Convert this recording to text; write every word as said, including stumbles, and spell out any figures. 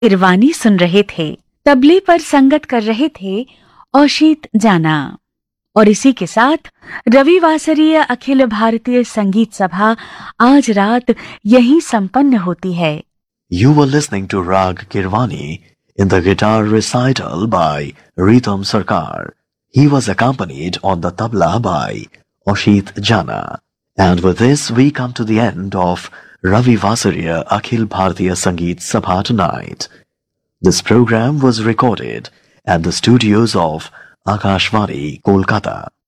गिरवानी सुन रहे थे। तबले पर संगत कर रहे थे औशीत जाना। और इसी के साथ रविवासरीय अखिल भारतीय संगीत सभा आज रात यहीं संपन्न होती है। You were listening to Rag Girvani in the guitar recital by Ritam Sarkar. He was accompanied on the tabla by Oshit Jana. And with this, we come to the end of Ravi Vasariya Akhil Bharatiya Sangeet Sabha tonight. This program was recorded at the studios of Akashvani, Kolkata.